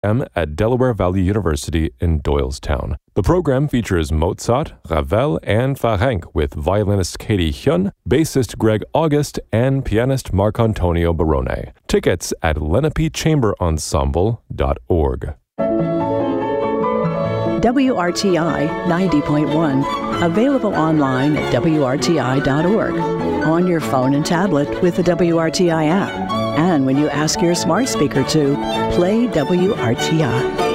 at Delaware Valley University in Doylestown. The program features Mozart, Ravel, and Ferenc with violinist Katie Hyun, bassist Greg August, and pianist Marc-Antonio Barone. Tickets at lenapechamberensemble.org. WRTI 90.1, available online at WRTI.org, on your phone and tablet with the WRTI app, and when you ask your smart speaker to play WRTI.